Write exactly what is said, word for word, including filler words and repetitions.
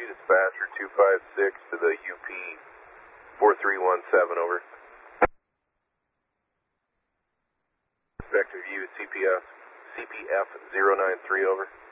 Copy, dispatcher two five six to the U P four three one seven, over. Vector view C P F, C P F zero nine three, over.